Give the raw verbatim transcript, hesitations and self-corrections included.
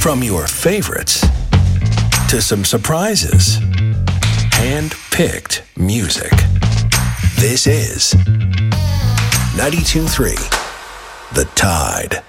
From your favorites to some surprises. Hand-picked music. This is ninety-two point three The Tide.